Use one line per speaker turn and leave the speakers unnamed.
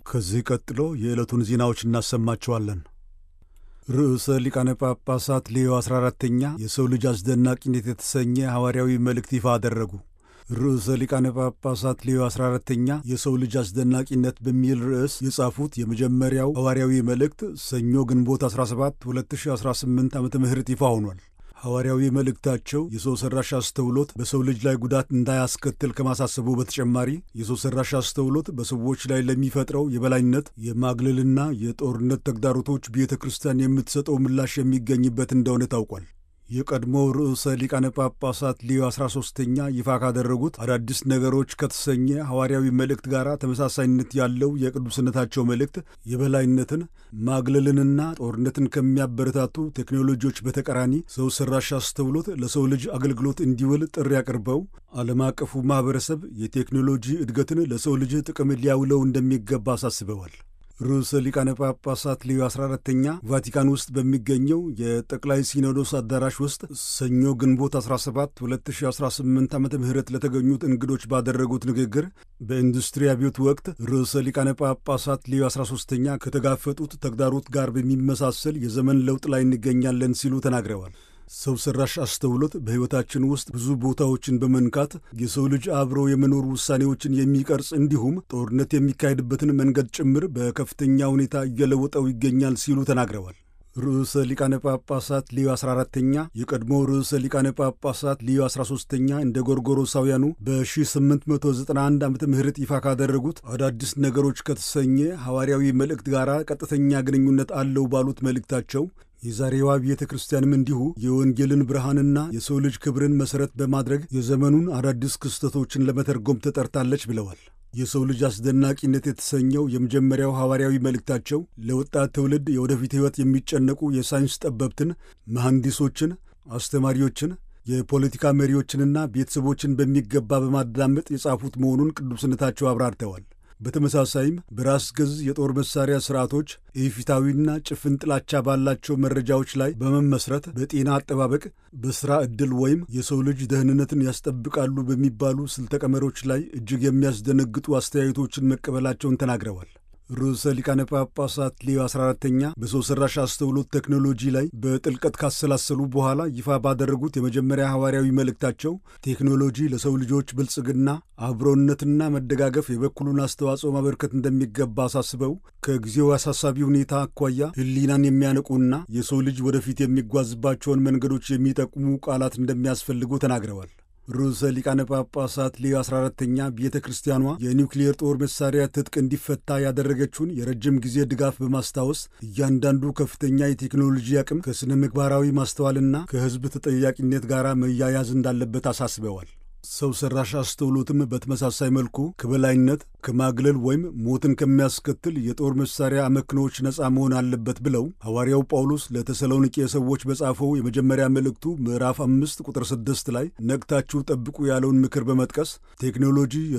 ከዚህ ቀጥሎ የዕለቱን ዜናዎች እናሰማቸዋለን። ርዕሰ ሊቃነ ጳጳሳት ሌዮ 14ኛ የሰው ልጅ አስደናቂነት የተሰኘ ሐዋርያዊ መልእክት ይፋ አደረጉ። ርዕሰ ሊቃነ ጳጳሳት ሌዮ 14ኛ የሰው ልጅ አስደናቂነት በሚል ርዕስ የጻፉት የመጀመሪያው ሐዋርያዊ መልእክት ሰኞ ግንቦት 17 2018 ዓመተ ምህረት ይፋ ሆኗል። ሐዋርያዊ መልእክታቸው የሰው ሠራሽ አስተውሎት በሰው ልጅ ላይ ጉዳት እንዳያስከትል ከማሳሰቡ በተጨማሪ የሰው ሠራሽ አስተውሎት በሰዎች ላይ ለሚፈጥረው የበላይነት፣ የማግለልና የጦርነት ተግዳሮቶች ቤተ ክርስቲያን የምትሰጠው ምላሽ የሚገኝበት እንደሆነ ታውቋል። የቀድሞው ርዕሰ ሊቃነ ጳጳሳት ሌዮ 13ኛ ይፋ ካደረጉት አዳዲስ ነገሮች ከተሰኘ ሐዋርያዊ መልእክት ጋር ተመሳሳይነት ያለው የቅዱስነታቸው መልእክት የበላይነትን፣ ማግለልንና ጦርነትን ከሚያበረታቱ ቴክኖሎጂዎች በተቃራኒ ሰው ሠራሽ አስተውሎት ለሰው ልጅ አገልግሎት እንዲውል ጥሪ አቅርበው ዓለም አቀፉ ማኅበረሰብ የቴክኖሎጂ እድገትን ለሰው ልጅ ጥቅም ሊያውለው እንደሚገባ አሳስበዋል። ርዕሰ ሊቃነ ጳጳሳት ሌዮ 14ኛ ቫቲካን ውስጥ በሚገኘው የጠቅላይ ሲኖዶስ አዳራሽ ውስጥ ሰኞ ግንቦት 17 2018 ዓመተ ምህረት ለተገኙት እንግዶች ባደረጉት ንግግር በኢንዱስትሪ አብዮት ወቅት ርዕሰ ሊቃነ ጳጳሳት ሌዮ 13ኛ ከተጋፈጡት ተግዳሮት ጋር በሚመሳሰል የዘመን ለውጥ ላይ እንገኛለን ሲሉ ተናግረዋል። ሰው ሠራሽ አስተውሎት በሕይወታችን ውስጥ ብዙ ቦታዎችን በመንካት የሰው ልጅ አብሮ የመኖር ውሳኔዎችን የሚቀርጽ እንዲሁም ጦርነት የሚካሄድበትን መንገድ ጭምር በከፍተኛ ሁኔታ እየለወጠው ይገኛል ሲሉ ተናግረዋል። ርዕሰ ሊቃነ ጳጳሳት ሌዮ 14ኛ የቀድሞው ርዕሰ ሊቃነ ጳጳሳት ሌዮ 13ኛ እንደ ጎርጎሮሳውያኑ በ1891 ዓመተ ምህረት ይፋ ካደረጉት አዳዲስ ነገሮች ከተሰኘ ሐዋርያዊ መልእክት ጋር ቀጥተኛ ግንኙነት አለው ባሉት መልእክታቸው የዛሬዋ ቤተ ክርስቲያንም እንዲሁ የወንጌልን ብርሃንና የሰው ልጅ ክብርን መሠረት በማድረግ የዘመኑን አዳዲስ ክስተቶችን ለመተርጎም ተጠርታለች ብለዋል። የሰው ልጅ አስደናቂነት የተሰኘው የመጀመሪያው ሐዋርያዊ መልእክታቸው ለወጣት ትውልድ የወደፊት ሕይወት የሚጨነቁ የሳይንስ ጠበብትን፣ መሐንዲሶችን፣ አስተማሪዎችን፣ የፖለቲካ መሪዎችንና ቤተሰቦችን በሚገባ በማዳመጥ የጻፉት መሆኑን ቅዱስነታቸው አብራርተዋል። በተመሳሳይም በራስ ገዝ የጦር መሳሪያ ሥርዓቶች ኢፍትሐዊና ጭፍን ጥላቻ ባላቸው መረጃዎች ላይ በመመስረት በጤና አጠባበቅ፣ በሥራ ዕድል ወይም የሰው ልጅ ደህንነትን ያስጠብቃሉ በሚባሉ ስልተ ቀመሮች ላይ እጅግ የሚያስደነግጡ አስተያየቶችን መቀበላቸውን ተናግረዋል። ርዕሰ ሊቃነ ጳጳሳት ሌዮ 14ኛ በሰው ሠራሽ አስተውሎት ቴክኖሎጂ ላይ በጥልቀት ካሰላሰሉ በኋላ ይፋ ባደረጉት የመጀመሪያ ሐዋርያዊ መልእክታቸው ቴክኖሎጂ ለሰው ልጆች ብልጽግና፣ አብሮነትና መደጋገፍ የበኩሉን አስተዋጽኦ ማበርከት እንደሚገባ አሳስበው ከጊዜው አሳሳቢ ሁኔታ አኳያ ሕሊናን የሚያነቁና የሰው ልጅ ወደፊት የሚጓዝባቸውን መንገዶች የሚጠቁሙ ቃላት እንደሚያስፈልጉ ተናግረዋል። ርዕሰ ሊቃነ ጳጳሳት ሌዮ 14ኛ ቤተ ክርስቲያኗ የኒውክሌር ጦር መሳሪያ ትጥቅ እንዲፈታ ያደረገችውን የረጅም ጊዜ ድጋፍ በማስታወስ እያንዳንዱ ከፍተኛ የቴክኖሎጂ አቅም ከሥነ ምግባራዊ ማስተዋልና ከሕዝብ ተጠያቂነት ጋር መያያዝ እንዳለበት አሳስበዋል። ሰው ሠራሽ አስተውሎትም በተመሳሳይ መልኩ ከበላይነት፣ ከማግለል ወይም ሞትን ከሚያስከትል የጦር መሳሪያ አመክኖዎች ነፃ መሆን አለበት ብለው ሐዋርያው ጳውሎስ ለተሰሎንቄ ሰዎች በጻፈው የመጀመሪያ መልእክቱ ምዕራፍ 5 ቁጥር 6 ላይ ነቅታችሁ ጠብቁ ያለውን ምክር በመጥቀስ ቴክኖሎጂ